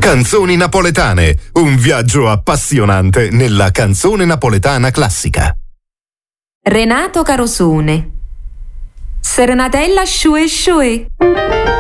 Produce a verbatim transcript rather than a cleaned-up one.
Canzoni napoletane, un viaggio appassionante nella canzone napoletana classica. Renato Carosone. Serenatella Shue Shue.